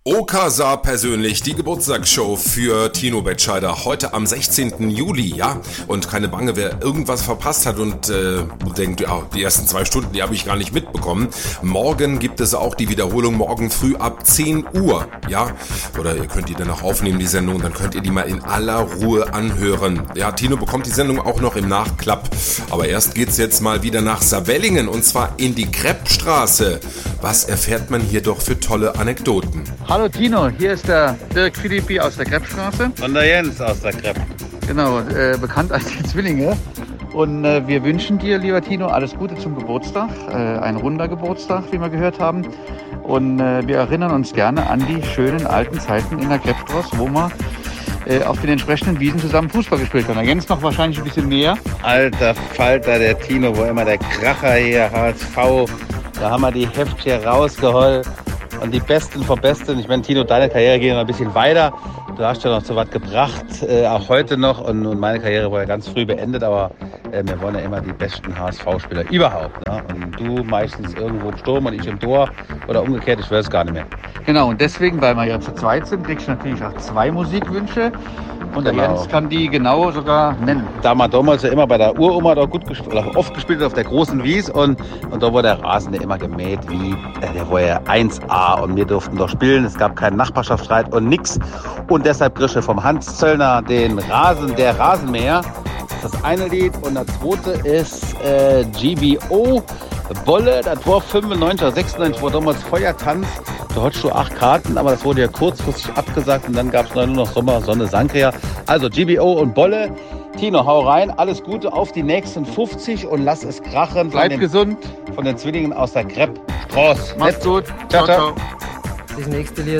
Okasa persönlich, die Geburtstagsshow für Tino Betscheider heute am 16. Juli, ja? Und keine Bange, wer irgendwas verpasst hat und denkt, ja, die ersten 2 Stunden, die habe ich gar nicht mitbekommen. Morgen gibt es auch die Wiederholung, morgen früh ab 10 Uhr, ja? Oder ihr könnt die dann auch aufnehmen, die Sendung, dann könnt ihr die mal in aller Ruhe anhören. Ja, Tino bekommt die Sendung auch noch im Nachklapp. Aber erst geht's jetzt mal wieder nach Saarwellingen und zwar in die Kreppstraße. Was erfährt man hier doch für tolle Anekdoten? Hallo Tino, hier ist der Dirk Philippi aus der Kreppstraße. Und der Jens aus der Krepp. Genau, bekannt als die Zwillinge. Und wir wünschen dir, lieber Tino, alles Gute zum Geburtstag. Ein runder Geburtstag, wie wir gehört haben. Und wir erinnern uns gerne an die schönen alten Zeiten in der Kreppstraße, wo wir auf den entsprechenden Wiesen zusammen Fußball gespielt haben. Der Jens noch wahrscheinlich ein bisschen mehr. Alter Falter, der Tino, wo immer der Kracher hier, HSV, da haben wir die Heftchen rausgeholt. Und die Besten vom Besten. Ich meine, Tino, deine Karriere geht noch ein bisschen weiter. Du hast ja noch so was gebracht, auch heute noch. Und meine Karriere war ja ganz früh beendet, aber wir wollen ja immer die besten HSV-Spieler überhaupt. Ne? Und du meistens irgendwo im Sturm und ich im Tor oder umgekehrt, ich weiß es gar nicht mehr. Genau, und deswegen, weil wir ja zu zweit sind, kriegst du natürlich auch 2 Musikwünsche. Und der Jens kann die genau sogar nennen. Da man damals ja immer bei der Uroma da gut gespielt, oder oft gespielt auf der großen Wies und da war der Rasen ja immer gemäht wie, der war ja 1A und wir durften doch spielen. Es gab keinen Nachbarschaftsstreit und nix. Und deshalb kriegst du vom Hans Zöllner den Rasen, der Rasenmäher. Das ist das eine Lied und das zweite ist GBO Bolle. Das war 95 oder 96, war damals Feuertanz. Da hattest du 8 Karten, aber das wurde ja kurzfristig abgesagt und dann gab es nur noch Sommer, Sonne, Sangria. Also GBO und Bolle. Tino, hau rein, alles Gute auf die nächsten 50 und lass es krachen. Bleib gesund. Von den Zwillingen aus der Krepp. Prost. Macht's gut. Ciao, ciao. Das nächste Lied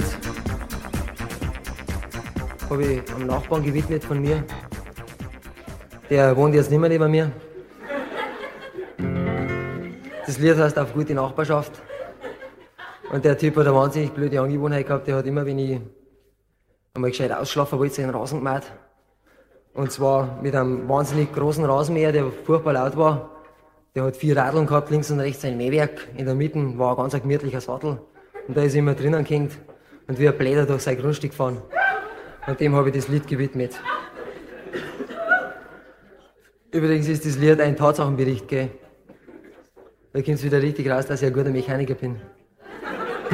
habe ich am Nachbarn gewidmet von mir. Der wohnt jetzt nicht mehr neben mir. Das Lied heißt Auf gute Nachbarschaft. Und der Typ hat eine wahnsinnig blöde Angewohnheit gehabt. Der hat immer, wenn ich einmal gescheit ausschlafen wollte, seinen Rasen gemäht. Und zwar mit einem wahnsinnig großen Rasenmäher, der furchtbar laut war. Der hat 4 Radeln gehabt, links und rechts ein Mähwerk. In der Mitte war ein ganz gemütlicher Sattel. Und da ist er immer drinnen gehängt und wie ein Bläder durch sein Grundstück gefahren. Und dem habe ich das Lied gewidmet. Übrigens ist das Lied ein Tatsachenbericht, gell? Da kommt es wieder richtig raus, dass ich ein guter Mechaniker bin.